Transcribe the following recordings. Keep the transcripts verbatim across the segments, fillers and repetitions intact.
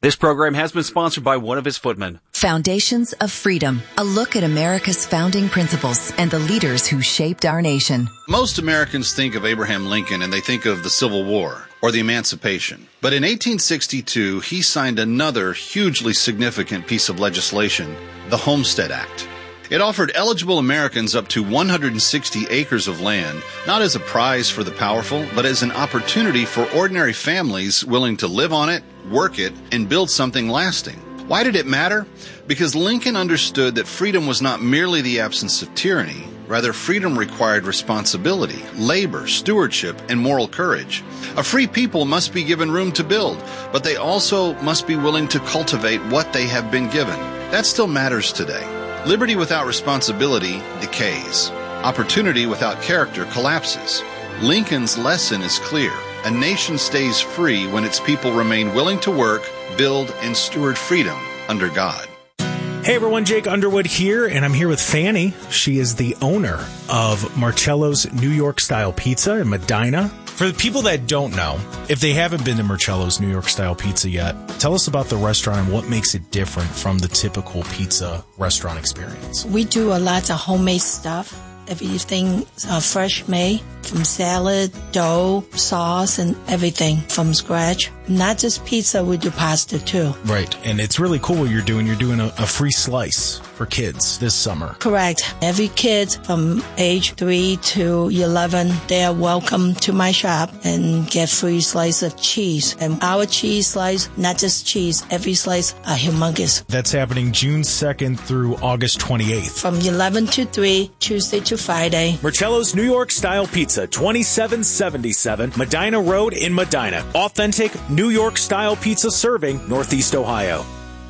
This program has been sponsored by one of his footmen. Foundations of Freedom, a look at America's founding principles and the leaders who shaped our nation. Most Americans think of Abraham Lincoln and they think of the Civil War or the Emancipation. But in eighteen sixty-two, he signed another hugely significant piece of legislation, the Homestead Act. It offered eligible Americans up to one hundred sixty acres of land, not as a prize for the powerful, but as an opportunity for ordinary families willing to live on it, work it, and build something lasting. Why did it matter? Because Lincoln understood that freedom was not merely the absence of tyranny. Rather, freedom required responsibility, labor, stewardship, and moral courage. A free people must be given room to build, but they also must be willing to cultivate what they have been given. That still matters today. Liberty without responsibility decays. Opportunity without character collapses. Lincoln's lesson is clear. A nation stays free when its people remain willing to work, build, and steward freedom under God. Hey everyone, Jake Underwood here, and I'm here with Fanny. She is the owner of Marcello's New York Style Pizza in Medina. For the people that don't know, if they haven't been to Marcello's New York Style Pizza yet, tell us about the restaurant and what makes it different from the typical pizza restaurant experience. We do a lot of homemade stuff. Everything uh, fresh made, from salad, dough, sauce, and everything from scratch. Not just pizza, we do pasta too. Right, and it's really cool what you're doing. You're doing a, a free slice for kids this summer. Correct. Every kid from age three to eleven, they are welcome to my shop and get free slice of cheese. And our cheese slice, not just cheese, every slice are humongous. That's happening June second through August twenty-eighth. From eleven to three, Tuesday to Friday. Marcello's New York Style Pizza, twenty-seven seventy-seven Medina Road in Medina. Authentic New York Style Pizza serving Northeast Ohio.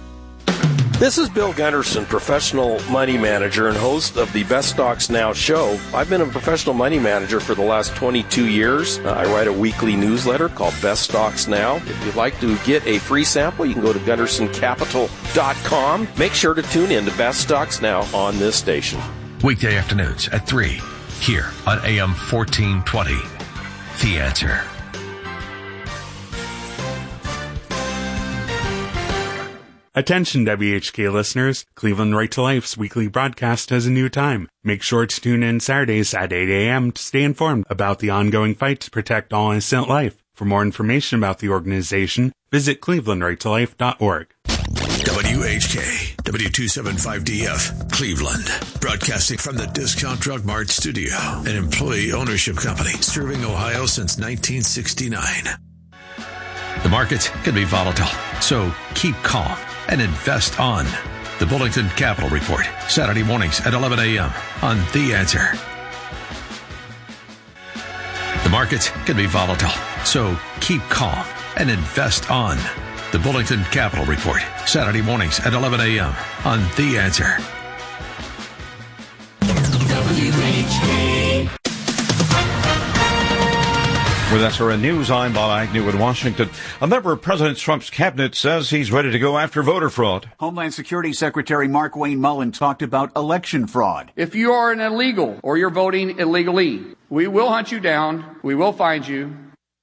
This is Bill Gunderson, professional money manager and host of the Best Stocks Now show. I've been a professional money manager for the last twenty-two years. Uh, I write a weekly newsletter called Best Stocks Now. If you'd like to get a free sample, you can go to gunderson capital dot com. Make sure to tune in to Best Stocks Now on this station. Weekday afternoons at three, here on A M fourteen twenty. The Answer. Attention W H K listeners, Cleveland Right to Life's weekly broadcast has a new time. Make sure to tune in Saturdays at eight a.m. to stay informed about the ongoing fight to protect all innocent life. For more information about the organization, visit cleveland right to life dot org. W H K, W two seventy-five D F, Cleveland. Broadcasting from the Discount Drug Mart studio, an employee ownership company serving Ohio since nineteen sixty-nine. The markets can be volatile, so keep calm and invest on the Bullington Capital Report, Saturday mornings at eleven a.m. on The Answer. The markets can be volatile, so keep calm and invest on the Bullington Capital Report, Saturday mornings at eleven a.m. on The Answer. W H K. With S R N News, I'm Bob Agnew in Washington. A member of President Trump's cabinet says he's ready to go after voter fraud. Homeland Security Secretary Markwayne Mullin talked about election fraud. If you are an illegal or you're voting illegally, we will hunt you down, we will find you.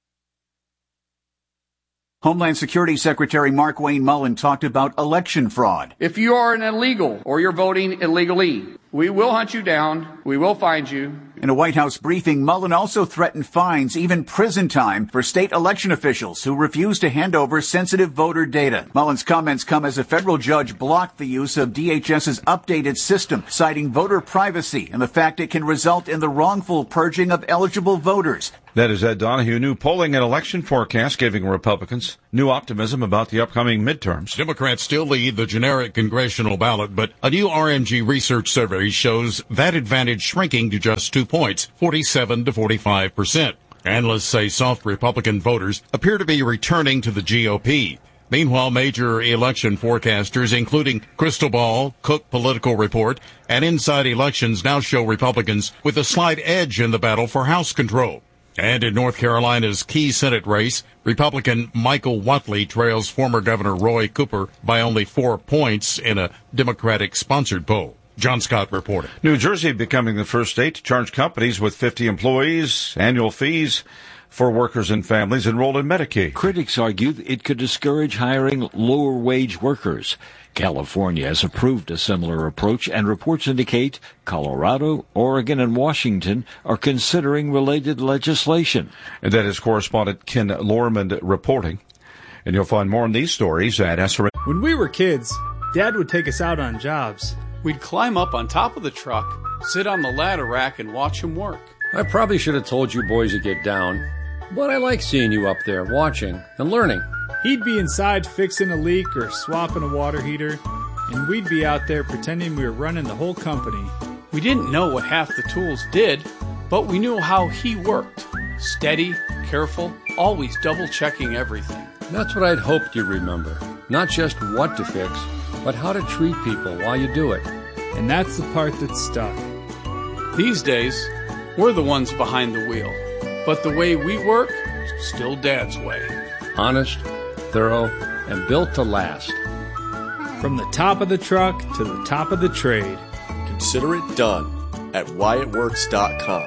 Homeland Security Secretary Markwayne Mullin talked about election fraud. If you are an illegal or you're voting illegally, we will hunt you down, we will find you. In a White House briefing, Mullin also threatened fines, even prison time, for state election officials who refuse to hand over sensitive voter data. Mullin's comments come as a federal judge blocked the use of D H S's updated system, citing voter privacy and the fact it can result in the wrongful purging of eligible voters. That is Ed Donahue. New polling and election forecast giving Republicans new optimism about the upcoming midterms. Democrats still lead the generic congressional ballot, but a new R M G research survey shows that advantage shrinking to just two points, forty-seven to forty-five percent. Analysts say soft Republican voters appear to be returning to the G O P. Meanwhile, major election forecasters, including Crystal Ball, Cook Political Report, and Inside Elections, now show Republicans with a slight edge in the battle for House control. And in North Carolina's key Senate race, Republican Michael Whatley trails former Governor Roy Cooper by only four points in a Democratic-sponsored poll. John Scott reported. New Jersey becoming the first state to charge companies with fifty employees annual fees for workers and families enrolled in Medicaid. Critics argue it could discourage hiring lower-wage workers. California has approved a similar approach, and reports indicate Colorado, Oregon, and Washington are considering related legislation. And that is correspondent Ken Lormond reporting. And you'll find more on these stories at S R N. When we were kids, Dad would take us out on jobs. We'd climb up on top of the truck, sit on the ladder rack, and watch him work. I probably should have told you boys to get down, but I like seeing you up there watching and learning. He'd be inside fixing a leak or swapping a water heater, and we'd be out there pretending we were running the whole company. We didn't know what half the tools did, but we knew how he worked. Steady, careful, always double-checking everything. That's what I'd hoped you'd remember. Not just what to fix, but how to treat people while you do it. And that's the part that stuck. These days, we're the ones behind the wheel. But the way we work, still Dad's way. Honest, thorough, and built to last. From the top of the truck to the top of the trade. Consider it done at Wyatt Works dot com.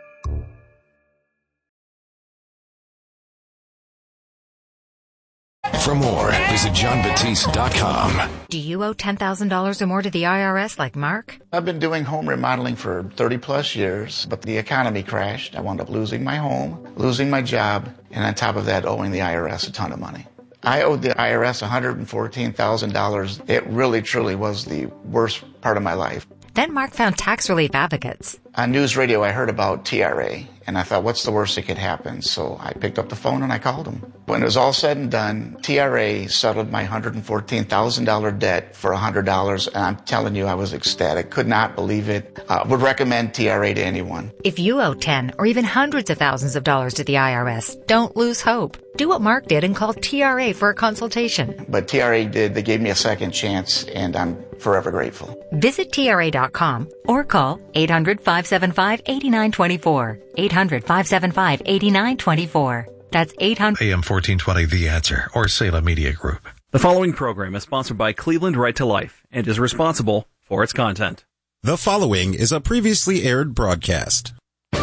For more, visit John Batiste dot com. Do you owe ten thousand dollars or more to the I R S like Mark? I've been doing home remodeling for thirty plus years, but the economy crashed. I wound up losing my home, losing my job, and on top of that, owing the I R S a ton of money. I owed the I R S one hundred fourteen thousand dollars. It really, truly was the worst part of my life. Then Mark found Tax Relief Advocates. On news radio, I heard about T R A, and I thought, what's the worst that could happen? So I picked up the phone and I called them. When it was all said and done, T R A settled my one hundred fourteen thousand dollars debt for one hundred dollars, and I'm telling you, I was ecstatic. Could not believe it. Uh, would recommend T R A to anyone. If you owe ten or even hundreds of thousands of dollars to the I R S, don't lose hope. Do what Mark did and call T R A for a consultation. But T R A did. They gave me a second chance, and I'm forever grateful. Visit T R A dot com or call eight hundred, five seven five, eight nine two four. eight hundred, five seven five, eight nine two four. That's eight hundred. A M fourteen twenty, The Answer, or Salem Media Group. The following program is sponsored by Cleveland Right to Life and is responsible for its content. The following is a previously aired broadcast.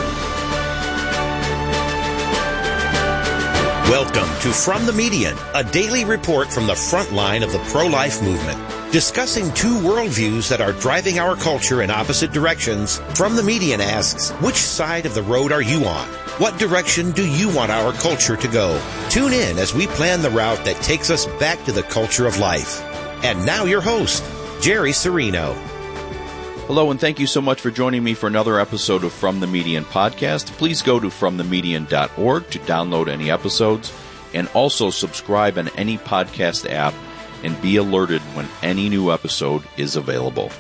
Welcome to From the Median, a daily report from the front line of the pro-life movement. Discussing two worldviews that are driving our culture in opposite directions, From the Median asks, which side of the road are you on? What direction do you want our culture to go? Tune in as we plan the route that takes us back to the culture of life. And now your host, Jerry Serino. Hello, and thank you so much for joining me for another episode of From the Median podcast. Please go to from the median dot org to download any episodes, and also subscribe on any podcast app and be alerted when any new episode is available.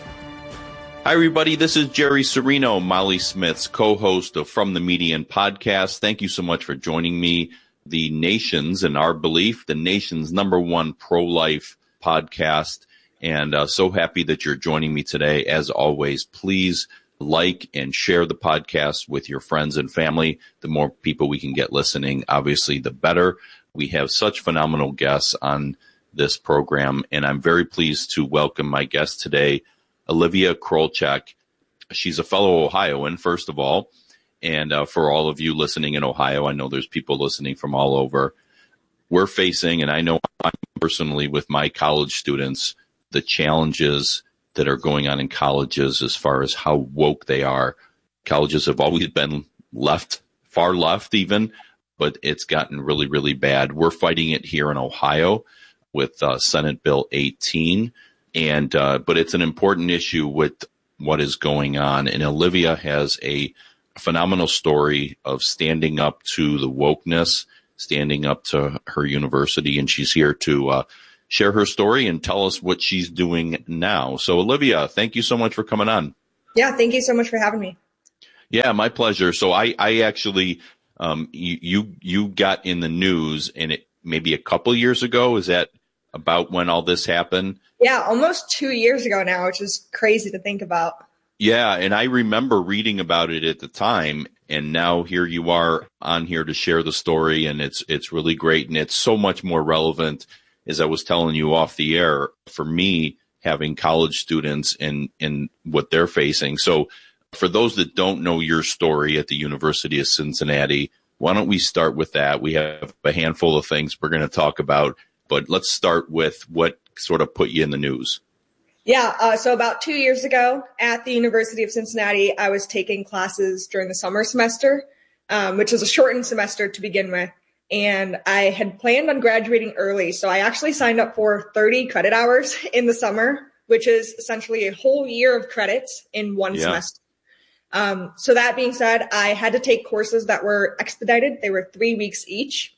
Hi, everybody. This is Jerry Serino, Molly Smith's co-host of From the Median podcast. Thank you so much for joining me. The nation's, in our belief, the nation's number one pro-life podcast. And uh, so happy that you're joining me today. As always, please like and share the podcast with your friends and family. The more people we can get listening, obviously, the better. We have such phenomenal guests on this program, and I'm very pleased to welcome my guest today, Olivia Krolchak. She's a fellow Ohioan, first of all, and uh, for all of you listening in Ohio, I know there's people listening from all over. We're facing, and I know I'm personally with my college students, the challenges that are going on in colleges as far as how woke they are. Colleges have always been left, far left even, but it's gotten really, really bad. We're fighting it here in Ohio with uh, Senate Bill eighteen, and uh, but it's an important issue with what is going on. And Olivia has a phenomenal story of standing up to the wokeness, standing up to her university, and she's here to uh, share her story and tell us what she's doing now. So, Olivia, thank you so much for coming on. Yeah, thank you so much for having me. Yeah, my pleasure. So I, I actually, um, you, you, you got in the news, and it maybe a couple years ago. Is that about when all this happened? Yeah, almost two years ago now, which is crazy to think about. Yeah, and I remember reading about it at the time, and now here you are on here to share the story, and it's it's really great, and it's so much more relevant, as I was telling you off the air, for me having college students and, and what they're facing. So for those that don't know your story at the University of Cincinnati, why don't we start with that? We have a handful of things we're going to talk about, but let's start with what sort of put you in the news. Yeah, uh, so about two years ago at the University of Cincinnati, I was taking classes during the summer semester, um, which is a shortened semester to begin with. And I had planned on graduating early, so I actually signed up for thirty credit hours in the summer, which is essentially a whole year of credits in one yeah. semester. Um, so that being said, I had to take courses that were expedited. They were three weeks each.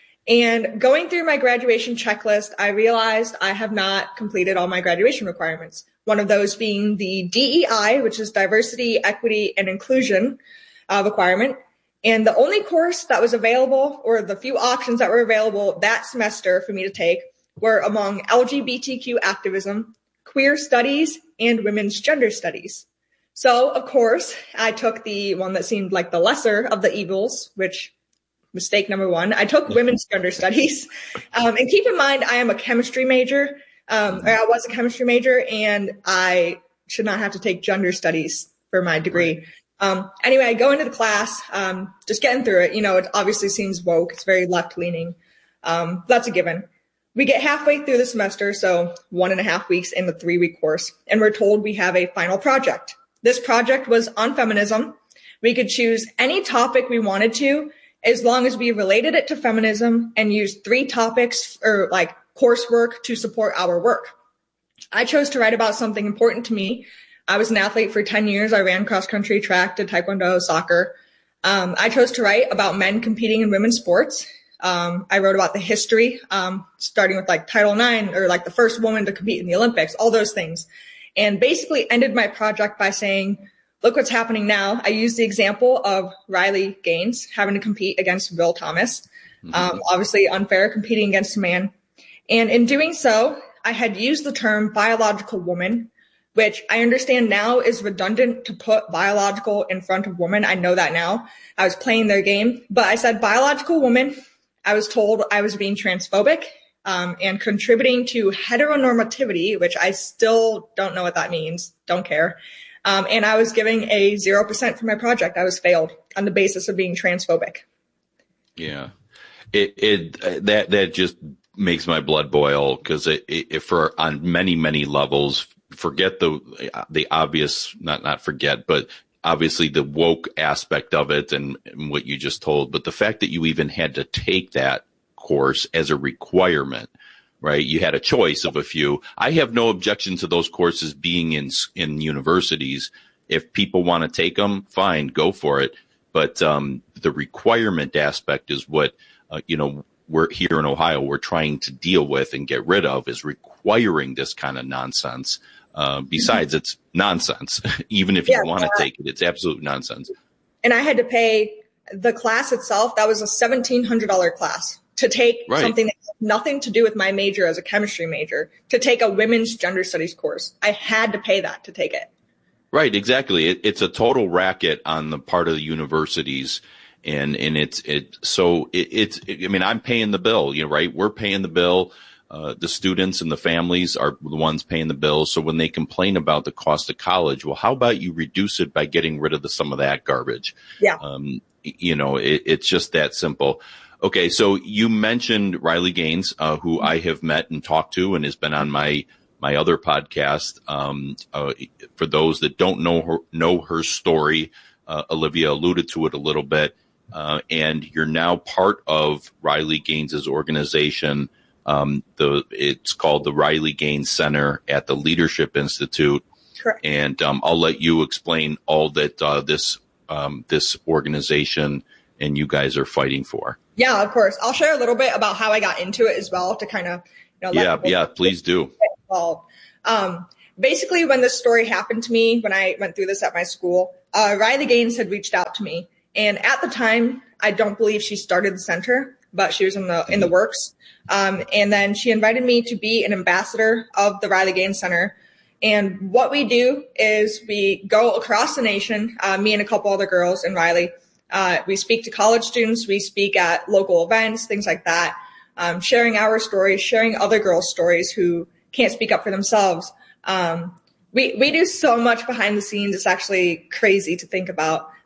And going through my graduation checklist, I realized I have not completed all my graduation requirements. One of those being the D E I, which is Diversity, Equity, and Inclusion uh, requirement. And the only course that was available, or the few options that were available that semester for me to take, were among L G B T Q activism, queer studies, and women's gender studies. So, of course, I took the one that seemed like the lesser of the evils, which mistake number one. I took women's gender studies. Um, and keep in mind, I am a chemistry major. Um, or I was a chemistry major, and I should not have to take gender studies for my degree. Um, anyway, I go into the class, um, just getting through it. You know, it obviously seems woke. It's very left leaning. Um, that's a given. We get halfway through the semester, so one and a half weeks in the three week course, and we're told we have a final project. This project was on feminism. We could choose any topic we wanted to, as long as we related it to feminism and used three topics or like coursework to support our work. I chose to write about something important to me. I was an athlete for ten years. I ran cross country, track, did taekwondo, soccer. Um, I chose to write about men competing in women's sports. Um, I wrote about the history, um, starting with like Title nine, or like the first woman to compete in the Olympics, all those things. And basically ended my project by saying, look what's happening now. I used the example of Riley Gaines having to compete against Will Thomas. Mm-hmm. Um, obviously unfair, competing against a man. And in doing so, I had used the term biological woman, which I understand now is redundant to put biological in front of woman. I know that now. I was playing their game, but I said biological woman. I was told I was being transphobic um, and contributing to heteronormativity, which I still don't know what that means. Don't care. Um, and I was giving a zero percent for my project. I was failed on the basis of being transphobic. Yeah. It, it, that, that just makes my blood boil, because it, it, for on many, many levels, forget the, the obvious, not, not forget, but obviously the woke aspect of it and, and what you just told, but the fact that you even had to take that course as a requirement, right? You had a choice of a few. I have no objection to those courses being in, in universities. If people want to take them, fine, go for it. But, um, the requirement aspect is what, uh, you know, we're here in Ohio, we're trying to deal with and get rid of, is requiring this kind of nonsense. Uh, besides, it's nonsense. Even if you yeah, want to uh, take it, it's absolute nonsense. And I had to pay the class itself. That was a seventeen hundred dollars class to take right. something that had nothing to do with my major as a chemistry major, to take a women's gender studies course. I had to pay that to take it. Right, exactly. It, it's a total racket on the part of the universities. And, and it's, it, so it, it's, it, I mean, I'm paying the bill, you know, right? We're paying the bill. Uh, the students and the families are the ones paying the bill. So when they complain about the cost of college, well, how about you reduce it by getting rid of the, some of that garbage? Yeah. Um, you know, it, it's just that simple. Okay. So you mentioned Riley Gaines, uh, who I have met and talked to and has been on my, my other podcast. Um, uh, for those that don't know her, know her story, uh, Olivia alluded to it a little bit. Uh, and you're now part of Riley Gaines's organization. Um, the, it's called the Riley Gaines Center at the Leadership Institute. Correct. And, um, I'll let you explain all that, uh, this, um, this organization and you guys are fighting for. Yeah, of course. I'll share a little bit about how I got into it as well to kind of, you know, let yeah, people yeah, please do. get involved. Um, basically when this story happened to me, when I went through this at my school, uh, Riley Gaines had reached out to me. And at the time, I don't believe she started the center, but she was in the in the works. Um, and then she invited me to be an ambassador of the Riley Gaines Center. And what we do is we go across the nation, uh, me and a couple other girls in Riley. Uh, we speak to college students. We speak at local events, things like that, um, sharing our stories, sharing other girls' stories who can't speak up for themselves. Um, we, we do so much behind the scenes. It's actually crazy to think about.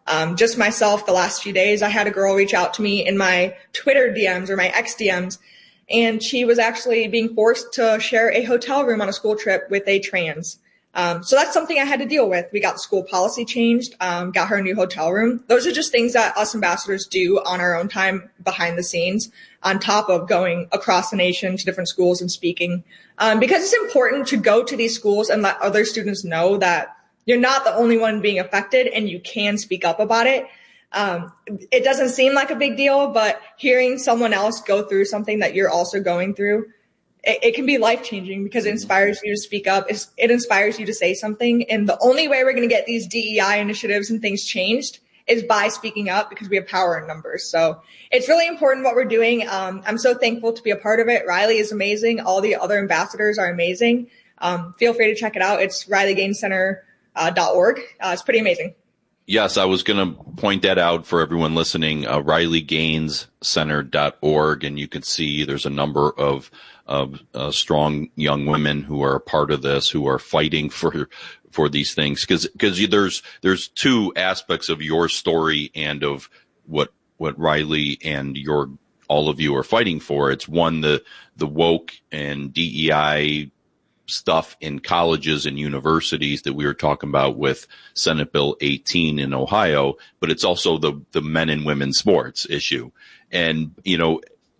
Um, just myself, the last few days, I had a girl reach out to me in my Twitter D Ms or my X D Ms, and she was actually being forced to share a hotel room on a school trip with a trans. Um, so that's something I had to deal with. We got the school policy changed, um, got her a new hotel room. Those are just things that us ambassadors do on our own time behind the scenes, on top of going across the nation to different schools and speaking. Um, because it's important to go to these schools and let other students know that you're not the only one being affected and you can speak up about it. Um, it doesn't seem like a big deal, but hearing someone else go through something that you're also going through, it, it can be life-changing because it inspires you to speak up. It's, it inspires you to say something. And the only way we're going to get these D E I initiatives and things changed is by speaking up, because we have power in numbers. So it's really important what we're doing. Um, I'm so thankful to be a part of it. Riley is amazing. All the other ambassadors are amazing. Um, feel free to check it out. It's riley gaines center dot org. Uh, it's pretty amazing. Yes, I was going to point that out for everyone listening, uh, riley gaines center dot org. And you can see there's a number of, of uh, strong young women who are a part of this, who are fighting for for these things. Because because there's there's two aspects of your story and of what what Riley and your all of you are fighting for. It's one, the the woke and D E I stuff in colleges and universities that we were talking about with Senate Bill eighteen in Ohio, but it's also the the men and women sports issue. And, you know,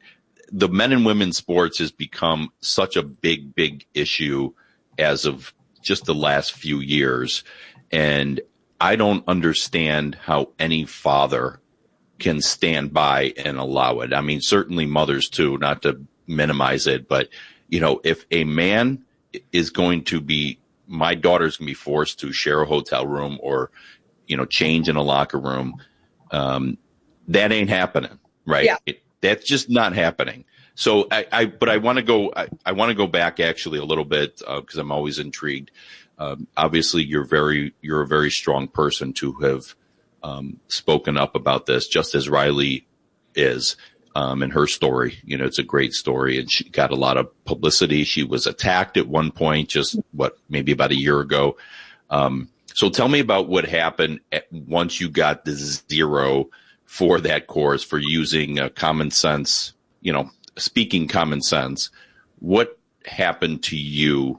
the men and women sports has become such a big, big issue as of just the last few years. And I don't understand how any father can stand by and allow it. I mean, certainly mothers too, not to minimize it, but, you know, if a man is going to be, my daughter's going to be forced to share a hotel room or, you know, change in a locker room, um, that ain't happening, right? Yeah. It, that's just not happening. So I, I but I want to go, I, I want to go back actually a little bit, uh, cause I'm always intrigued. Um, obviously you're very, you're a very strong person to have, um, spoken up about this, just as Riley is. Um, and her story, you know, it's a great story, and she got a lot of publicity. She was attacked at one point, just what, maybe about a year ago. Um, so tell me about what happened at, once you got the zero for that course, for using uh, common sense, you know, speaking common sense. What happened to you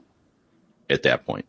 at that point?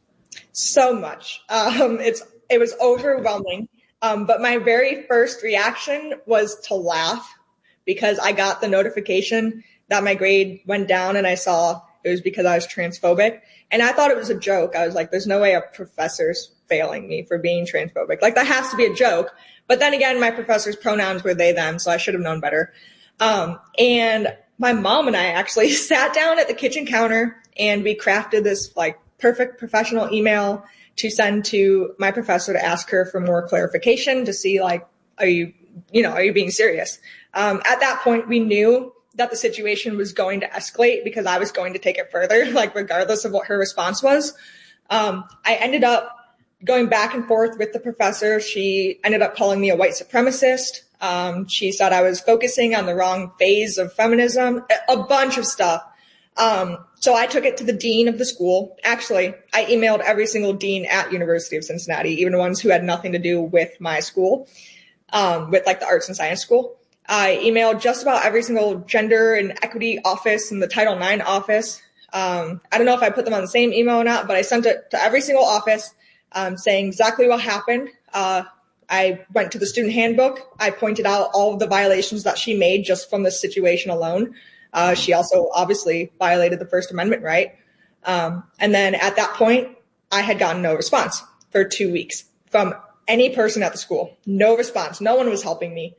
So much. Um, it's, it was overwhelming. Um, but my very first reaction was to laugh, because I got the notification that my grade went down, and I saw it was because I was transphobic. And I thought it was a joke. I was like, there's no way a professor's failing me for being transphobic. Like, that has to be a joke. But then again, my professor's pronouns were they, them, so I should have known better. Um, and my mom and I actually sat down at the kitchen counter, and we crafted this like perfect professional email to send to my professor to ask her for more clarification, to see like, are you, you know, are you being serious? Um, at that point, we knew that the situation was going to escalate, because I was going to take it further, like regardless of what her response was. Um, I ended up going back and forth with the professor. She ended up calling me a white supremacist. Um, she said I was focusing on the wrong phase of feminism, a bunch of stuff. Um, so I took it to the dean of the school. Actually, I emailed every single dean at University of Cincinnati, even ones who had nothing to do with my school, um, with like the arts and science school. I emailed just about every single gender and equity office and the Title nine office. Um, I don't know if I put them on the same email or not, but I sent it to every single office, um, saying exactly what happened. Uh, I went to the student handbook. I pointed out all of the violations that she made just from this situation alone. Uh, she also obviously violated the First Amendment right. Um, and then at that point, I had gotten no response for two weeks from any person at the school. No response. No one was helping me.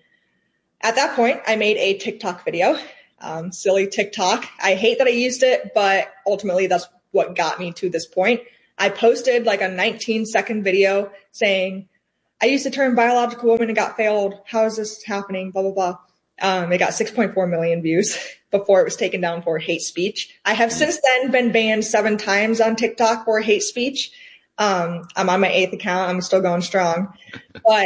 At that point, I made a TikTok video, um, silly TikTok. I hate that I used it, but ultimately that's what got me to this point. I posted like a nineteen second video saying, I used the term biological woman and got failed. How is this happening? Blah, blah, blah. Um, it got six point four million views before it was taken down for hate speech. I have since then been banned seven times on TikTok for hate speech. Um, I'm on my eighth account. I'm still going strong, but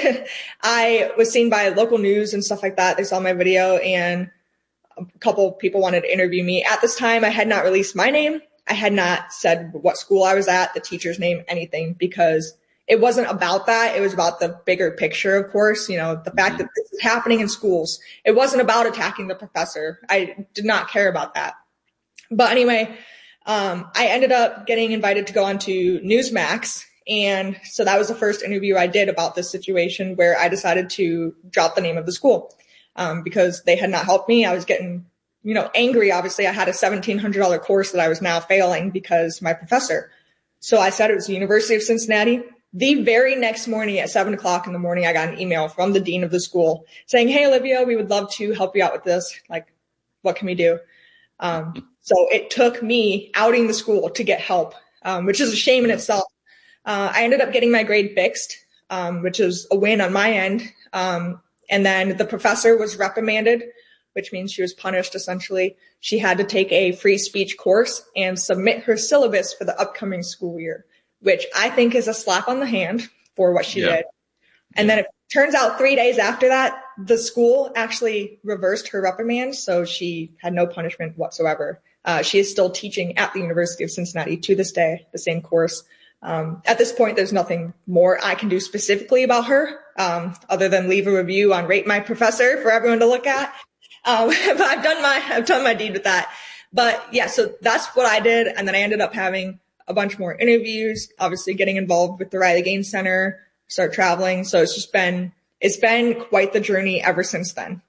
I was seen by local news and stuff like that. They saw my video, and a couple people wanted to interview me. At this time, I had not released my name. I had not said what school I was at, the teacher's name, anything, because it wasn't about that. It was about the bigger picture, of course, you know, the fact that this is happening in schools. It wasn't about attacking the professor. I did not care about that. But anyway, um, I ended up getting invited to go on to Newsmax. And so that was the first interview I did about this situation, where I decided to drop the name of the school, um, because they had not helped me. I was getting, you know, angry. Obviously, I had a seventeen hundred dollars course that I was now failing because my professor. So I said it was the University of Cincinnati. The very next morning at seven o'clock in the morning, I got an email from the dean of the school saying, "Hey, Olivia, we would love to help you out with this. Like, what can we do?" Um, so it took me outing the school to get help, um, which is a shame in itself. Uh, I ended up getting my grade fixed, um, which is a win on my end. Um, and then the professor was reprimanded, which means she was punished, essentially. She had to take a free speech course and submit her syllabus for the upcoming school year, which I think is a slap on the hand for what she yeah. did. And yeah. then it turns out three days after that, the school actually reversed her reprimand, so she had no punishment whatsoever. Uh, she is still teaching at the University of Cincinnati to this day, the same course. Um, at this point, there's nothing more I can do specifically about her, um, other than leave a review on Rate My Professor for everyone to look at. Um, but I've done my, I've done my deed with that. But yeah, so that's what I did. And then I ended up having a bunch more interviews, obviously getting involved with the Riley Gaines Center, start traveling. So it's just been, it's been quite the journey ever since then.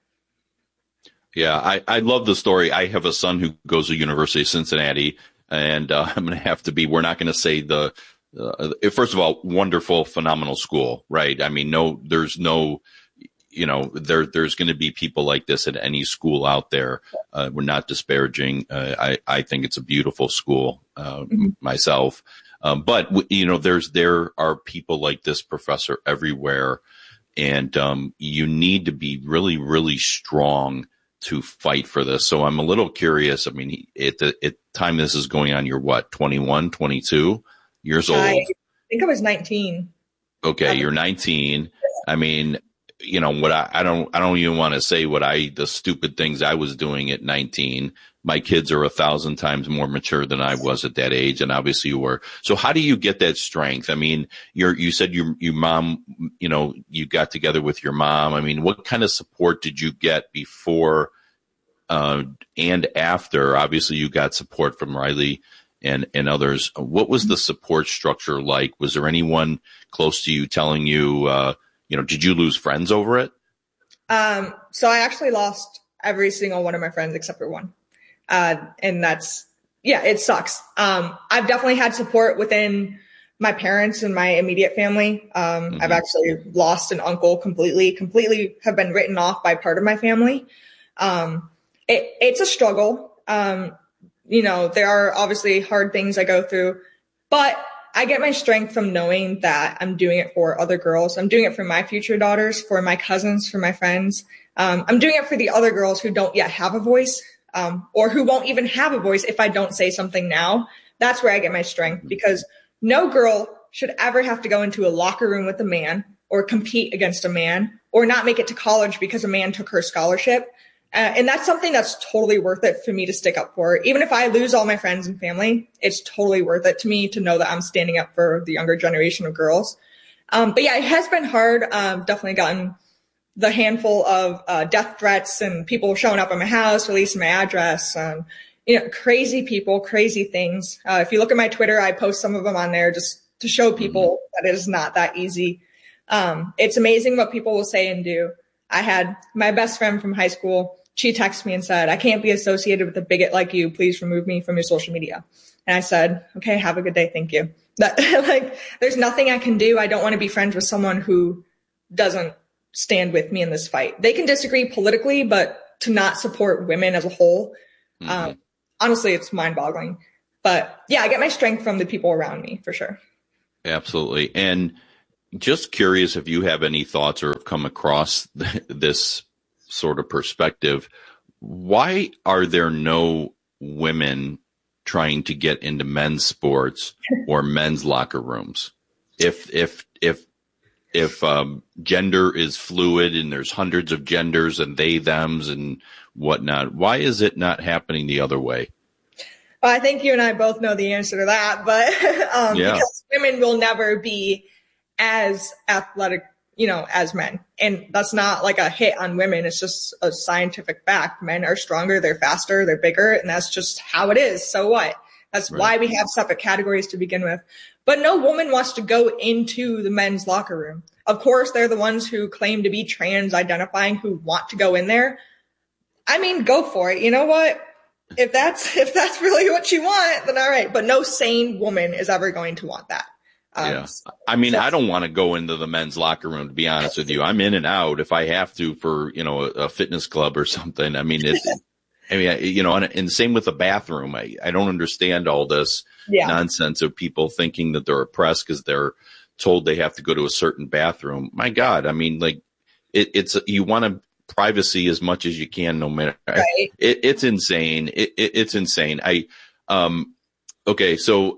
Yeah, I, I love the story. I have a son who goes to University of Cincinnati, and uh, I'm going to have to be, we're not going to say the, uh, first of all, wonderful, phenomenal school, right? I mean, no, there's no, you know, there, there's going to be people like this at any school out there. Uh, we're not disparaging. Uh, I, I think it's a beautiful school, uh, mm-hmm. myself. Um, but, you know, there's, there are people like this professor everywhere. And, um, you need to be really, really strong to fight for this. So I'm a little curious. I mean, at the, at the time this is going on, you're what, twenty-one, twenty-two years old? I think I was nineteen. Okay. You're nineteen. I mean, you know what, I, I don't, I don't even want to say what I, the stupid things I was doing at nineteen. My kids are a thousand times more mature than I was at that age. And obviously you were. So how do you get that strength? I mean, you're, you said your, your mom, you know, you got together with your mom. I mean, what kind of support did you get before, uh, and after? Obviously you got support from Riley and, and others. What was the support structure like? Was there anyone close to you telling you, uh, you know, did you lose friends over it? Um, so I actually lost every single one of my friends except for one. Uh, and that's, yeah, it sucks. Um, I've definitely had support within my parents and my immediate family. Um, mm-hmm. I've actually lost an uncle completely, completely have been written off by part of my family. Um, it, it's a struggle. Um, you know, there are obviously hard things I go through, but I get my strength from knowing that I'm doing it for other girls. I'm doing it for my future daughters, for my cousins, for my friends. Um, I'm doing it for the other girls who don't yet have a voice, um, or who won't even have a voice if I don't say something now. That's where I get my strength, because no girl should ever have to go into a locker room with a man or compete against a man or not make it to college because a man took her scholarship. Uh, and that's something that's totally worth it for me to stick up for. Even if I lose all my friends and family, it's totally worth it to me to know that I'm standing up for the younger generation of girls. Um, but yeah, it has been hard. Um, definitely gotten the handful of uh, death threats and people showing up at my house, releasing my address, um, you know, crazy people, crazy things. Uh, if you look at my Twitter, I post some of them on there just to show people that it is not that easy. Um, it's amazing what people will say and do. I had my best friend from high school. She texted me and said, "I can't be associated with a bigot like you. Please remove me from your social media." And I said, "Okay, have a good day. Thank you." That, like, there's nothing I can do. I don't want to be friends with someone who doesn't stand with me in this fight. They can disagree politically, but to not support women as a whole, mm-hmm. um, honestly, it's mind boggling. But yeah, I get my strength from the people around me for sure. Absolutely. And just curious if you have any thoughts or have come across th- this sort of perspective. Why are there no women trying to get into men's sports or men's locker rooms? If, if, if, if, um, gender is fluid and there's hundreds of genders and they, thems and whatnot, why is it not happening the other way? Well, I think you and I both know the answer to that, but, um, yeah. because women will never be as athletic, you know, as men. And that's not like a hit on women. It's just a scientific fact. Men are stronger, they're faster, they're bigger, and that's just how it is. So what? That's right. Why we have separate categories to begin with. But no woman wants to go into the men's locker room. Of course, they're the ones who claim to be trans identifying who want to go in there. I mean, go for it. You know what? If that's, if that's really what you want, then all right. But no sane woman is ever going to want that. Um, yeah. I mean, I don't want to go into the men's locker room, to be honest with you. I'm in and out if I have to for, you know, a, a fitness club or something. I mean, it, I mean, you know, and, and same with the bathroom. I, I don't understand all this yeah. nonsense of people thinking that they're oppressed because they're told they have to go to a certain bathroom. My God. I mean, like it, it's, you want to privacy as much as you can, no matter. Right. It, it's insane. It, it, it's insane. I, um, okay. So,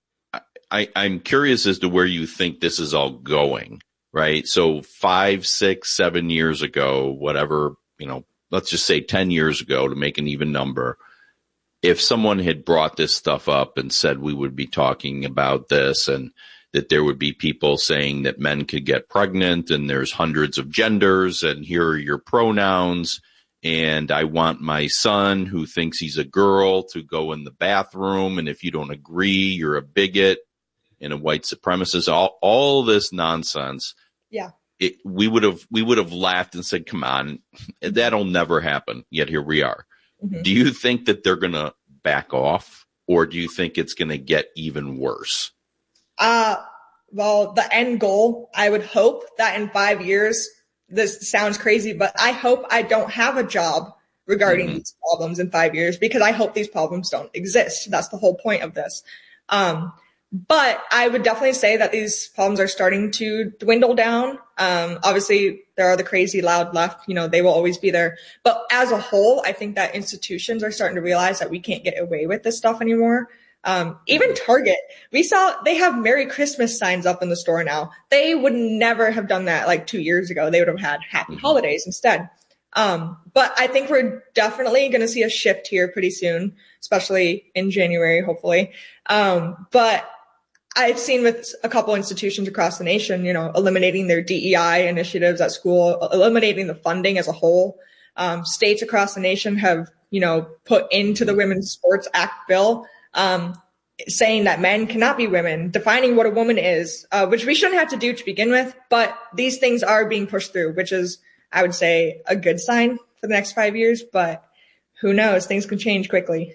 I, I'm curious as to where you think this is all going, right? So five, six, seven years ago, whatever, you know, let's just say ten years ago to make an even number, if someone had brought this stuff up and said we would be talking about this and that there would be people saying that men could get pregnant and there's hundreds of genders and here are your pronouns and I want my son who thinks he's a girl to go in the bathroom and if you don't agree, you're a bigot and a white supremacist, all, all this nonsense. Yeah. It, we would have, we would have laughed and said, come on, that'll never happen. Yet here we are. Mm-hmm. Do you think that they're going to back off or do you think it's going to get even worse? Uh, well, the end goal, I would hope that in five years, this sounds crazy, but I hope I don't have a job regarding mm-hmm. these problems in five years because I hope these problems don't exist. That's the whole point of this. Um, But I would definitely say that these problems are starting to dwindle down. Um, obviously, there are the crazy loud left. You know, they will always be there. But as a whole, I think that institutions are starting to realize that we can't get away with this stuff anymore. Um, even Target, we saw they have Merry Christmas signs up in the store now. They would never have done that like two years ago. They would have had Happy Holidays instead. Um, but I think we're definitely going to see a shift here pretty soon, especially in January, hopefully. Um, but I've seen with a couple institutions across the nation, you know, eliminating their D E I initiatives at school, eliminating the funding as a whole. Um, states across the nation have, you know, put into the Women's Sports Act bill, um, saying that men cannot be women, defining what a woman is, uh, which we shouldn't have to do to begin with. But these things are being pushed through, which is, I would say, a good sign for the next five years. But who knows? Things can change quickly.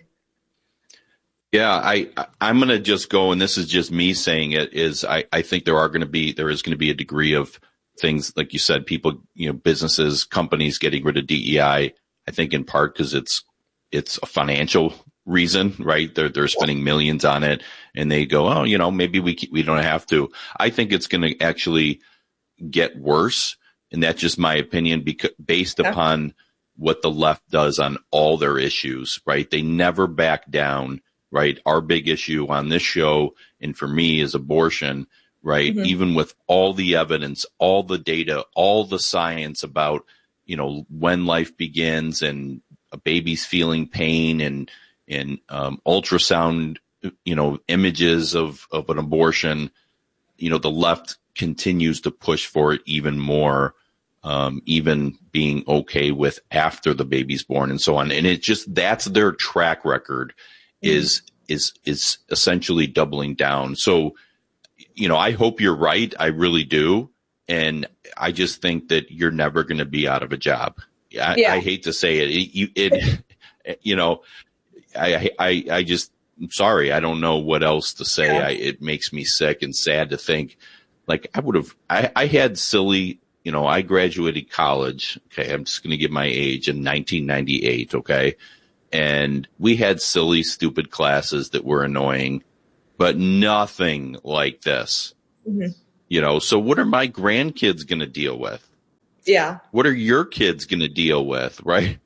Yeah, I, I'm going to just go, and this is just me saying it, is I, I think there are going to be, there is going to be a degree of things, like you said, people, you know, businesses, companies getting rid of D E I, I think in part because it's, it's a financial reason, right? They're, they're spending millions on it and they go, oh, you know, maybe we, we don't have to. I think it's going to actually get worse. And that's just my opinion because based yeah. upon what the left does on all their issues, right? They never back down. Right. Our big issue on this show, and for me, is abortion, right? Mm-hmm. Even with all the evidence, all the data, all the science about, you know, when life begins and a baby's feeling pain and, and, um, ultrasound, you know, images of, of an abortion, you know, the left continues to push for it even more, um, even being okay with after the baby's born and so on. And it just, that's their track record. is is is essentially doubling down. So, you know, I hope you're right. I really do. And I just think that you're never going to be out of a job. I, yeah. I hate to say it. It, you, it you know, I, I, I just, I'm sorry. I don't know what else to say. Yeah. I, it makes me sick and sad to think like I would have, I, I had silly, you know, I graduated college. Okay. I'm just going to give my age in nineteen ninety-eight. Okay. And we had silly, stupid classes that were annoying, but nothing like this, mm-hmm. you know, so what are my grandkids going to deal with? Yeah. What are your kids going to deal with? Right.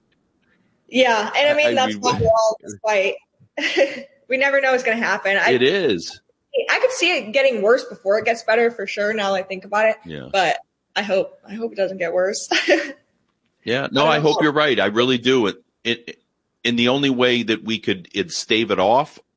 Yeah. And I mean, I, that's why we're all this fight. We never know what's going to happen. I, it is. I could see it getting worse before it gets better for sure. Now that I think about it, yeah. But I hope, I hope it doesn't get worse. Yeah. No, I, I hope you're right. I really do. It, it, And the only way that we could it stave it off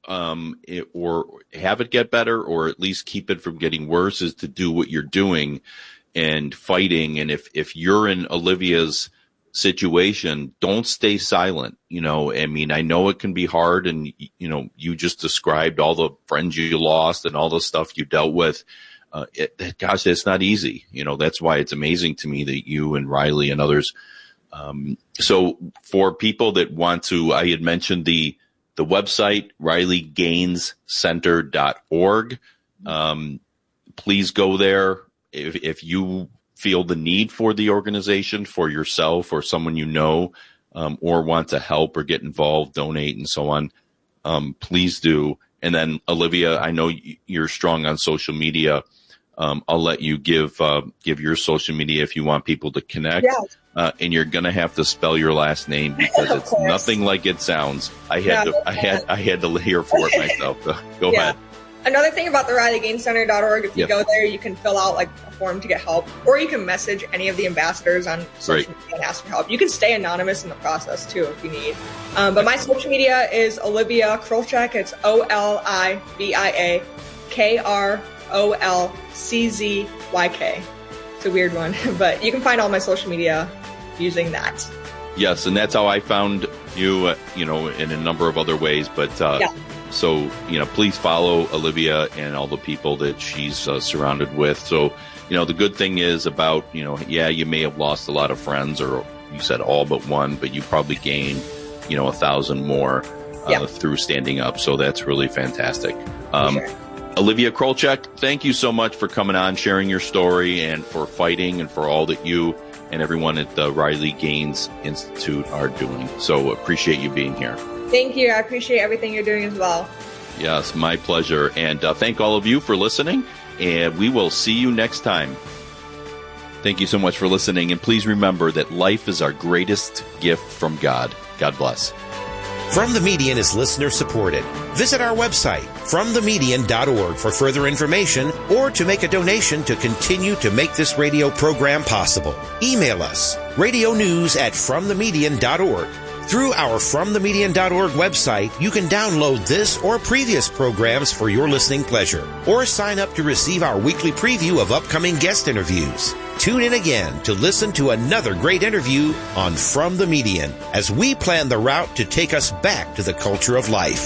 um, it, or have it get better, or at least keep it from getting worse, is to do what you're doing and fighting. And if, if you're in Olivia's situation, don't stay silent. You know, I mean, I know it can be hard, and, you know, you just described all the friends you lost and all the stuff you dealt with. Uh, it, gosh, it's not easy. You know, that's why it's amazing to me that you and Riley and others. Um, so for people that want to, I had mentioned the, the website, riley gaines center dot org. Um, please go there. If, if you feel the need for the organization for yourself or someone you know, um, or want to help or get involved, donate and so on, um, please do. And then Olivia, I know you're strong on social media. Um, I'll let you give, uh, give your social media if you want people to connect. Yeah. Uh, and you're going to have to spell your last name because it's course. nothing like it sounds. I had Yeah, to, I had, I had to hear for it myself. Go, go Yeah. ahead. Another thing about the riley gaines center dot org, if you Yep. go there, you can fill out like a form to get help, or you can message any of the ambassadors on social Right. media and ask for help. You can stay anonymous in the process too if you need. Um, but my social media is Olivia Krolczyk. It's O L I V I A K R O L C Z Y K. It's a weird one, but you can find all my social media using that. Yes, and that's how I found you, uh, you know, in a number of other ways. But uh, Yeah. so, you know, please follow Olivia and all the people that she's uh, surrounded with. So, you know, the good thing is about, you know, yeah, you may have lost a lot of friends, or you said all but one, but you probably gained, you know, a thousand more uh, Yeah. through standing up. So that's really fantastic. Um, Sure. Olivia Krolczyk, thank you so much for coming on, sharing your story, and for fighting, and for all that you and everyone at the Riley Gaines Institute are doing. So appreciate you being here. Thank you. I appreciate everything you're doing as well. Yes, my pleasure. And uh, thank all of you for listening, and we will see you next time. Thank you so much for listening, and please remember that life is our greatest gift from God. God bless. From the Median is listener supported. Visit our website, from the median dot org, for further information or to make a donation to continue to make this radio program possible. Email us, radio news at from the median dot org. Through our from the median dot org website, you can download this or previous programs for your listening pleasure, or sign up to receive our weekly preview of upcoming guest interviews. Tune in again to listen to another great interview on From the Median as we plan the route to take us back to the culture of life.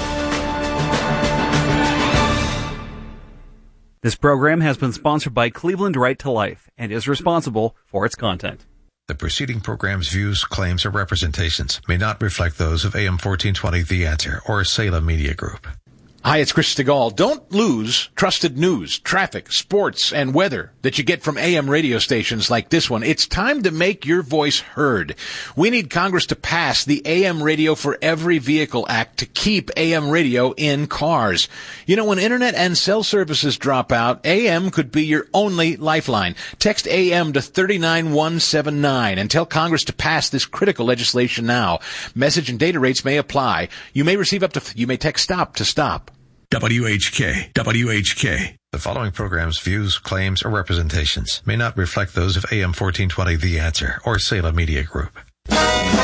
This program has been sponsored by Cleveland Right to Life and is responsible for its content. The preceding program's views, claims, or representations may not reflect those of A M fourteen twenty The Answer or Salem Media Group. Hi, it's Chris Stegall. Don't lose trusted news, traffic, sports, and weather that you get from A M radio stations like this one. It's time to make your voice heard. We need Congress to pass the A M Radio for Every Vehicle Act to keep A M radio in cars. You know, when internet and cell services drop out, A M could be your only lifeline. Text A M to three nine one seven nine and tell Congress to pass this critical legislation now. Message and data rates may apply. You may receive up to, you may text STOP to stop. W H K, W H K. The following program's views, claims, or representations may not reflect those of A M fourteen twenty The Answer or Salem Media Group.